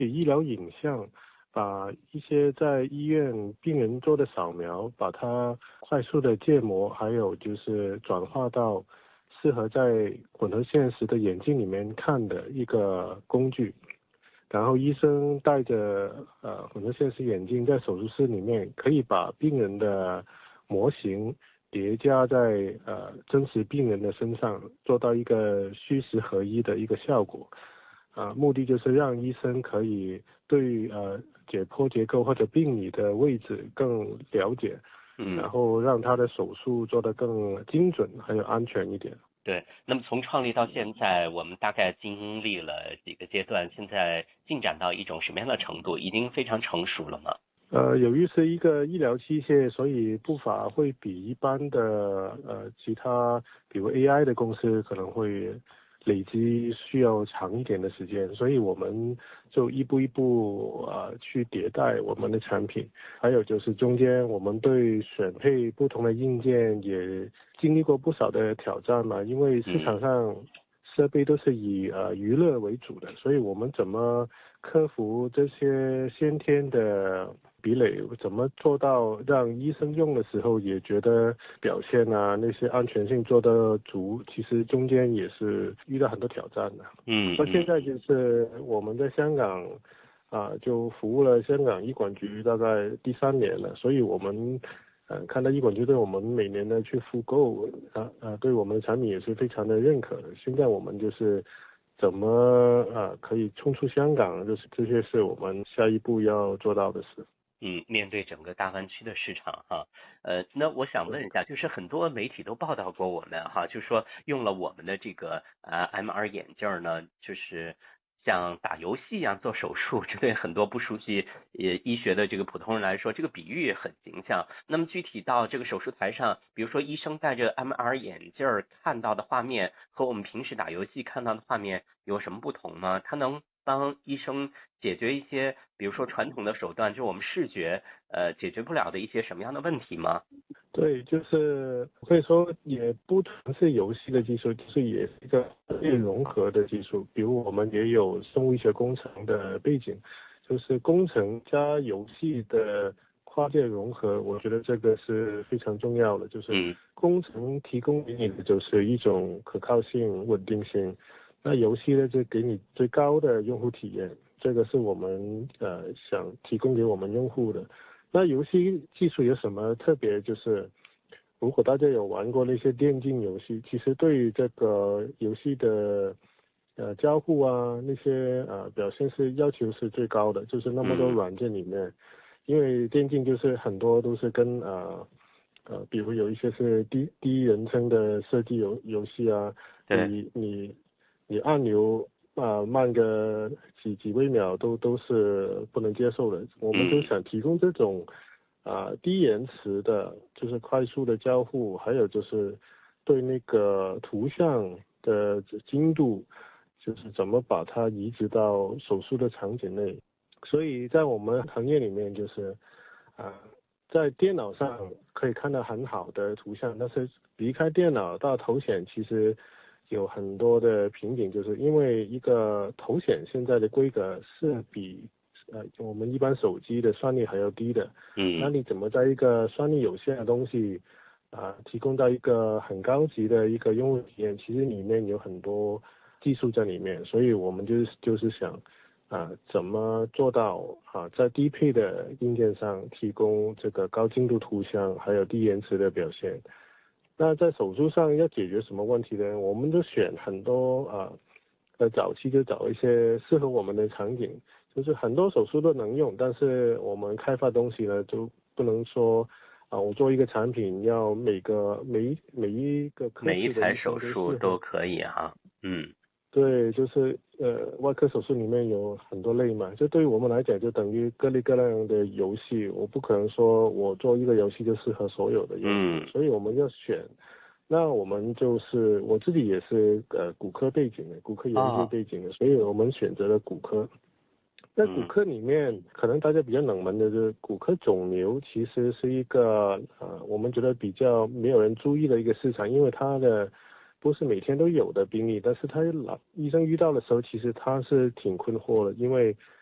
以医疗影像把一些在医院病人做的扫描，把它快速的建模，还有就是转化到适合在混合现实的眼镜里面看的一个工具。然后医生戴着混合现实眼镜在手术室里面，可以把病人的模型叠加在真实病人的身上，做到一个虚实合一的一个效果。目的就是让医生可以对解剖结构或者病理的位置更了解，然后让他的手术做得更精准还有安全一点。 对，那么从创立到现在，我们大概经历了几个阶段，现在进展到一种什么样的程度？已经非常成熟了吗？ 由于是一个医疗器械，所以步伐会比一般的其他，比如 AI 的公司可能会累积需要长一点的时间，所以我们就一步一步去迭代我们的产品。还有就是中间我们对选配不同的硬件也经历过不少的挑战嘛，因为市场上设备都是以娱乐为主的，所以我们怎么克服这些先天的壁垒，怎么做到让医生用的时候也觉得表现那些安全性做得足，其实中间也是遇到很多挑战的。那现在就是我们在香港就服务了香港医管局大概第3年了，所以我们看到医管局对我们每年的去复购对我们的产品也是非常的认可的。现在我们就是怎么可以冲出香港，就是这些是我们下一步要做到的事。 面对整个大湾区的市场哈，那我想问一下，就是很多媒体都报道过我们哈，就是说用了我们的这个MR 眼镜呢，就是像打游戏一样做手术，这对很多不熟悉医学的这个普通人来说，这个比喻很形象。那么具体到这个手术台上，比如说医生戴着 MR 眼镜看到的画面和我们平时打游戏看到的画面有什么不同吗？它能帮医生解决一些，比如说传统的手段，就我们视觉解决不了的一些什么样的问题吗？ 对，就是可以说也不纯是游戏的技术，就是也是一个融合的技术。比如我们也有生物医学工程的背景，就是工程加游戏的跨界融合，我觉得这个是非常重要的。就是工程提供给你的就是一种可靠性、稳定性，那游戏呢就给你最高的用户体验，这个是我们想提供给我们用户的。那游戏技术有什么特别？就是如果大家有玩过那些电竞游戏，其实对于这个游戏的交互那些表现是要求是最高的，就是那么多软件里面，因为电竞就是很多都是跟比如有一些是第一人称的射击游戏你按钮慢个几微秒都是不能接受的。我们就想提供这种低延迟的，就是快速的交互，还有就是对那个图像的精度，就是怎么把它移植到手术的场景内。所以在我们行业里面，就是在电脑上可以看到很好的图像，但是离开电脑到头显，其实有很多的瓶颈，就是因为一个头显现在的规格是比我们一般手机的算力还要低的。那你怎么在一个算力有限的东西提供到一个很高级的一个用户体验？其实里面有很多技术在里面，所以我们就是想怎么做到在低配的硬件上提供这个高精度图像，还有低延迟的表现。那在手术上要解决什么问题呢？我们就选很多早期就找一些适合我们的场景，就是很多手术都能用，但是我们开发东西呢，就不能说我做一个产品要每一个科每一台室的手术都可以哈。 对，就是外科手术里面有很多类嘛，就对于我们来讲，就等于各类各样的游戏，我不可能说我做一个游戏就适合所有的用户，所以我们要选。那我们就是我自己也是骨科背景的，骨科研究背景的，所以我们选择了骨科。在骨科里面，可能大家比较冷门的就是骨科肿瘤，其实是一个我们觉得比较没有人注意的一个市场，因为它的不是每天都有的病例，但是医生遇到的时候，其实他是挺困惑的，因为